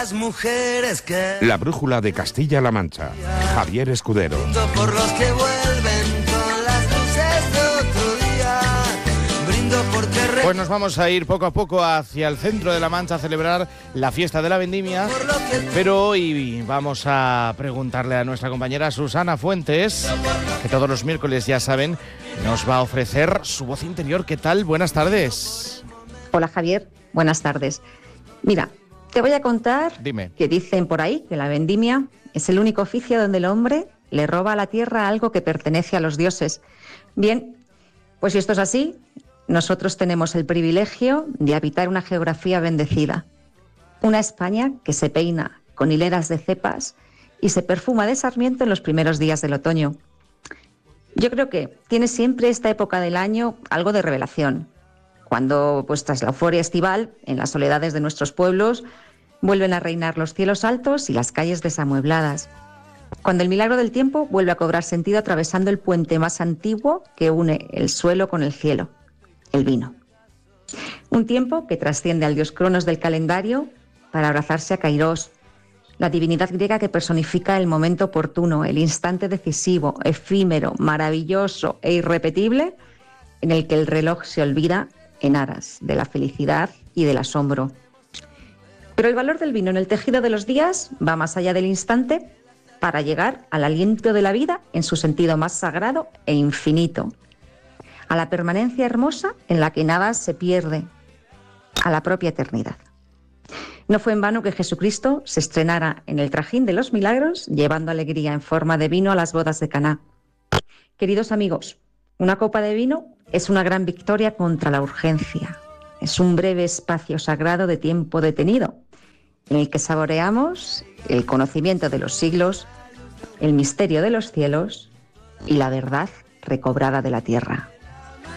las mujeres que... La brújula de Castilla-La Mancha. Javier Escudero. Brindo por los que vuelven con las luces de otro día. Brindo porque... Pues nos vamos a ir poco a poco hacia el centro de La Mancha a celebrar la fiesta de la vendimia, pero hoy vamos a preguntarle a nuestra compañera Susana Fuentes, que todos los miércoles, ya saben, nos va a ofrecer su voz interior. ¿Qué tal? Buenas tardes. Hola Javier, buenas tardes. Mira, te voy a contar Dime. que dicen por ahí que la vendimia es el único oficio donde el hombre le roba a la tierra algo que pertenece a los dioses. Bien, pues si esto es así, nosotros tenemos el privilegio de habitar una geografía bendecida. Una España que se peina con hileras de cepas y se perfuma de sarmiento en los primeros días del otoño. Yo creo que tiene siempre esta época del año algo de revelación, cuando, pues tras la euforia estival, en las soledades de nuestros pueblos, vuelven a reinar los cielos altos y las calles desamuebladas. Cuando el milagro del tiempo vuelve a cobrar sentido atravesando el puente más antiguo que une el suelo con el cielo, el vino. Un tiempo que trasciende al dios Cronos del calendario para abrazarse a Kairos, la divinidad griega que personifica el momento oportuno, el instante decisivo, efímero, maravilloso e irrepetible, en el que el reloj se olvida en aras de la felicidad y del asombro. Pero el valor del vino en el tejido de los días va más allá del instante para llegar al aliento de la vida en su sentido más sagrado e infinito, a la permanencia hermosa en la que nada se pierde, a la propia eternidad. No fue en vano que Jesucristo se estrenara en el trajín de los milagros, llevando alegría en forma de vino a las bodas de Caná. Queridos amigos, una copa de vino es una gran victoria contra la urgencia. Es un breve espacio sagrado de tiempo detenido, en el que saboreamos el conocimiento de los siglos, el misterio de los cielos y la verdad recobrada de la tierra.